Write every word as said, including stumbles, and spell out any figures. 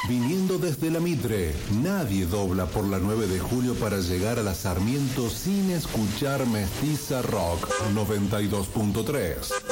Viniendo desde la Mitre, nadie dobla por la nueve de julio para llegar a la Sarmiento sin escuchar Mestiza Rock noventa y dos punto tres.